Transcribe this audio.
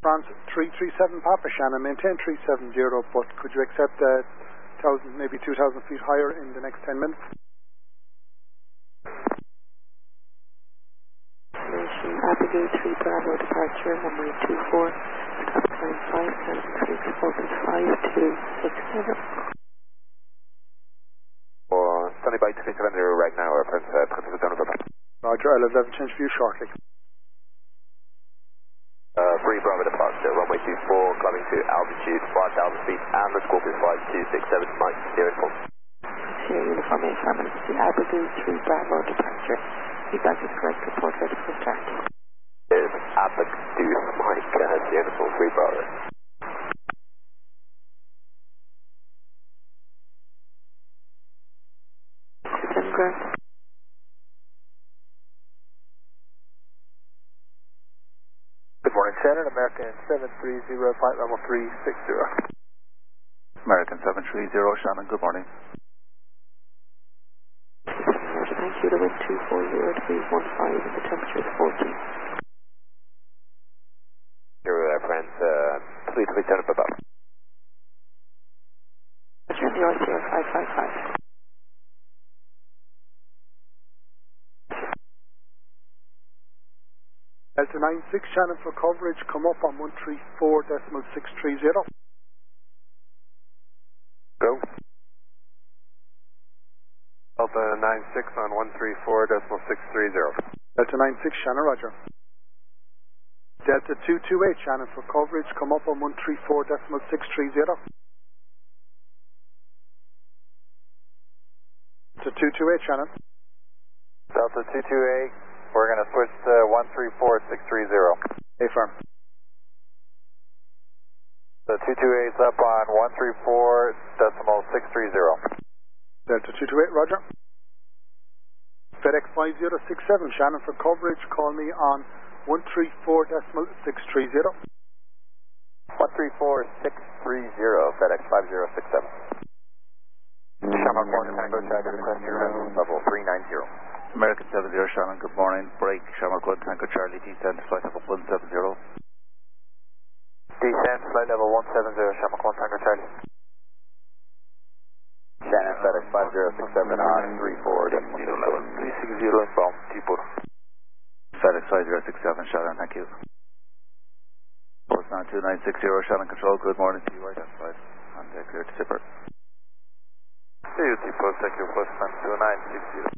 France 337 Papa Shannon, maintain 370, but could you accept 1,000, maybe 2,000 feet higher in the next 10 minutes? Abigail 3 Bravo departure, runway 24, stop climb 5, and focus 5260. Standing by 370 right now, Prince, Roger, I'll have level change for you shortly. 3 Bravo departure, runway 24, climbing to altitude 5,000 feet, and the scope is 5267, Mike, steering full. Sierra Uniform Affirmative to Abigail 3 Bravo departure. Feedback is correct, report ready for start. Is Abigail Mike, Sierra Uniform 3 Bravo. Ground. Good morning, Shannon. American 730, flight level 360. American 730, Shannon, good morning. Thank you. The wind 240 degrees 15 and the temperature is 14. Here we are, friends. Please turn up above. Roger, the RCR 555. Delta 96 Shannon for coverage, come up on 134.630. Go. Delta 96 on 134.630. Delta 96 Shannon, roger. Delta 228 Shannon for coverage, come up on 134.630. Delta 228 Shannon. Delta 228, we're going to switch to 134.630. Affirm. The 228 is up on 134.630. Delta 228, roger. FedEx 5067 Shannon for coverage, call me on 134.630. 134.630, FedEx 5067. Shamrock 1, Tango Charlie, request your level 390. American 70, Shannon, good morning. Break, Shamrock 1, Tango Charlie, descent, flight level 170. Descent, flight level 170, Shamrock 1, Tango Charlie. Shannon, FedEx 5067 on 34.630 inbound, T-Port. FedEx 5067, Shannon, thank you. Post 92960, Shannon Control, good morning to you, identified, and clear to Tipper. T-Post, thank you, post 92960.